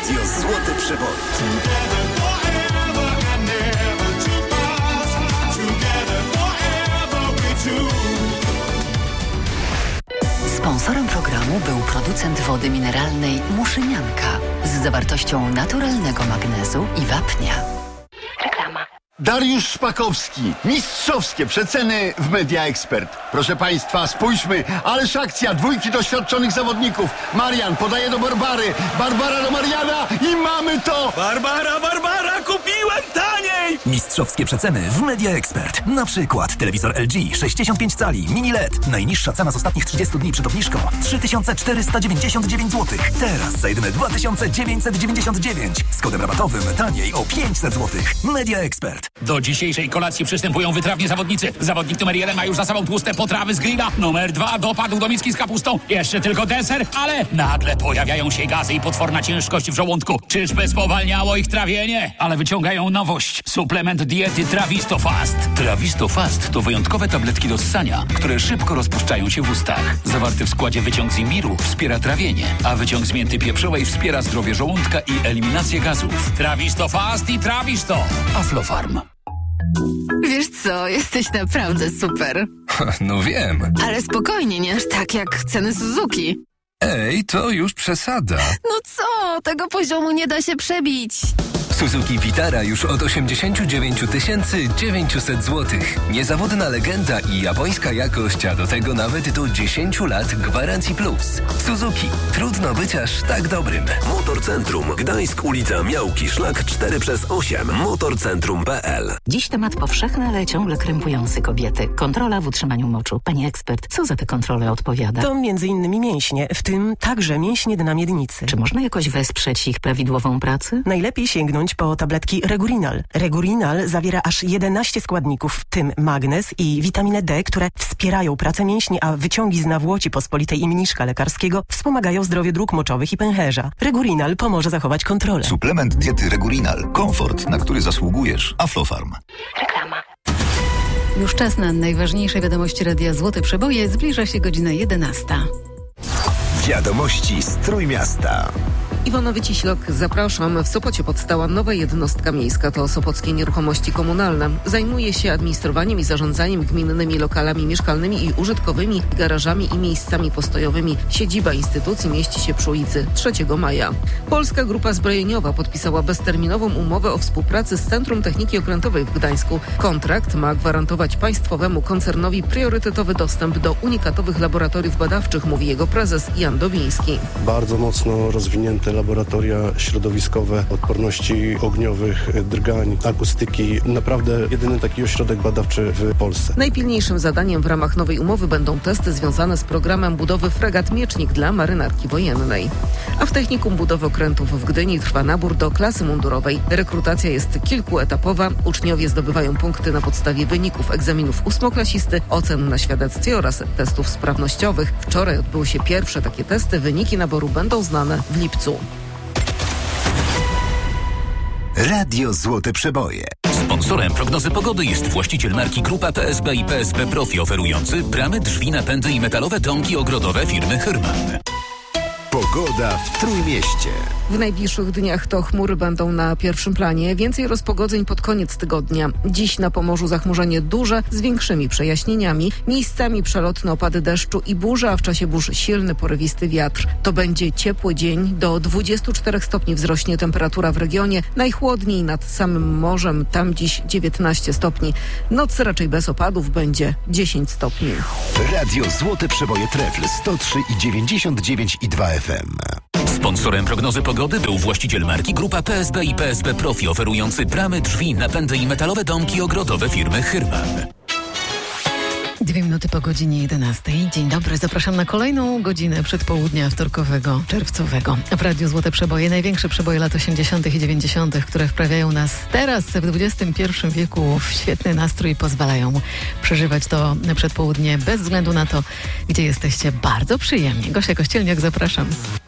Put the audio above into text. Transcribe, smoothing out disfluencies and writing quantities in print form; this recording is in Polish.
Radio Złote Przeboje. Sponsorem programu był producent wody mineralnej Muszynianka z zawartością naturalnego magnezu i wapnia. Reklama. Dariusz Szpakowski. Mistrzowskie przeceny w Media Expert. Proszę Państwa, spójrzmy. Ależ akcja. Dwójki doświadczonych zawodników. Marian podaje do Barbary. Barbara do Mariana i mamy to! Barbara, kupiłem taniej! Mistrzowskie przeceny w Media Expert. Na przykład telewizor LG 65 cali, mini LED. Najniższa cena z ostatnich 30 dni przed obniżką 3499 zł. Teraz za jedyne 2999. Z kodem rabatowym taniej o 500 zł. Media Expert. Do dzisiejszej kolacji przystępują wytrawni zawodnicy. Zawodnik numer 1 ma już za sobą tłuste potrawy z grilla. Numer 2 dopadł do miski z kapustą. Jeszcze tylko deser, ale nagle pojawiają się gazy i potworna ciężkość w żołądku. Czyżby spowalniało ich trawienie? Ale wyciągają nowość. Suplement diety Trawisto Fast. Trawisto Fast to wyjątkowe tabletki do ssania, które szybko rozpuszczają się w ustach. Zawarty w składzie wyciąg z imbiru wspiera trawienie, a wyciąg z mięty pieprzowej wspiera zdrowie żołądka i eliminację gazów. Trawisto Fast i Trawisto. Aflofarm. Wiesz co, jesteś naprawdę super. No wiem. Ale spokojnie, nie aż tak jak ceny Suzuki. Ej, to już przesada. No co, tego poziomu nie da się przebić. Suzuki Vitara już od 89 900 zł. Niezawodna legenda i japońska jakość, a do tego nawet do 10 lat gwarancji plus. Suzuki. Trudno być aż tak dobrym. Motorcentrum Gdańsk, ulica Miałki, szlak 4/8. Motorcentrum.pl. Dziś temat powszechny, ale ciągle krępujący kobiety. Kontrola w utrzymaniu moczu. Pani ekspert, co za te kontrole odpowiada? To m.in. mięśnie, w tym także mięśnie dna miednicy. Czy można jakoś wesprzeć ich prawidłową pracę? Najlepiej sięgnąć po tabletki Regurinal. Regurinal zawiera aż 11 składników, w tym magnez i witaminę D, które wspierają pracę mięśni, a wyciągi z nawłoci pospolitej i mniszka lekarskiego wspomagają zdrowie dróg moczowych i pęcherza. Regurinal pomoże zachować kontrolę. Suplement diety Regurinal. Komfort, na który zasługujesz. Aflofarm. Reklama. Już czas na najważniejsze wiadomości Radia Złote Przeboje. Zbliża się godzina 11. Wiadomości z Trójmiasta. Iwona Wyciślok, zapraszam. W Sopocie powstała nowa jednostka miejska, to Sopockie Nieruchomości Komunalne. Zajmuje się administrowaniem i zarządzaniem gminnymi lokalami mieszkalnymi i użytkowymi, garażami i miejscami postojowymi. Siedziba instytucji mieści się przy ulicy 3 Maja. Polska Grupa Zbrojeniowa podpisała bezterminową umowę o współpracy z Centrum Techniki Okrętowej w Gdańsku. Kontrakt ma gwarantować państwowemu koncernowi priorytetowy dostęp do unikatowych laboratoriów badawczych, mówi jego prezes Jan Dobiński. Bardzo mocno rozwinięte laboratoria środowiskowe, odporności ogniowych, drgań, akustyki. Naprawdę jedyny taki ośrodek badawczy w Polsce. Najpilniejszym zadaniem w ramach nowej umowy będą testy związane z programem budowy fregat Miecznik dla marynarki wojennej. A w Technikum Budowy Okrętów w Gdyni trwa nabór do klasy mundurowej. Rekrutacja jest kilkuetapowa. Uczniowie zdobywają punkty na podstawie wyników egzaminów ósmoklasisty, ocen na świadectwie oraz testów sprawnościowych. Wczoraj odbyły się pierwsze takie testy. Wyniki naboru będą znane w lipcu. Radio Złote Przeboje. Sponsorem prognozy pogody jest właściciel marki Grupa PSB i PSB Profi, oferujący bramy, drzwi, napędy i metalowe domki ogrodowe firmy Hyrman. Pogoda w Trójmieście. W najbliższych dniach to chmury będą na pierwszym planie. Więcej rozpogodzeń pod koniec tygodnia. Dziś na Pomorzu zachmurzenie duże z większymi przejaśnieniami. Miejscami przelotne opady deszczu i burze, a w czasie burz silny, porywisty wiatr. To będzie ciepły dzień. Do 24 stopni wzrośnie temperatura w regionie. Najchłodniej nad samym morzem. Tam dziś 19 stopni. Noc raczej bez opadów będzie 10 stopni. Radio Złote Przeboje Trefl 103,99,2 FM. Sponsorem prognozy pogody był właściciel marki Grupa PSB i PSB Profi, oferujący bramy, drzwi, napędy i metalowe domki ogrodowe firmy Hyrman. 2 minuty po godzinie 11. Dzień dobry, zapraszam na kolejną godzinę przedpołudnia wtorkowego, czerwcowego. W Radiu Złote Przeboje, największe przeboje lat 80. i 90., które wprawiają nas teraz w XXI wieku w świetny nastrój i pozwalają przeżywać to przedpołudnie bez względu na to, gdzie jesteście. Bardzo przyjemnie. Gosia Kościelniak, zapraszam.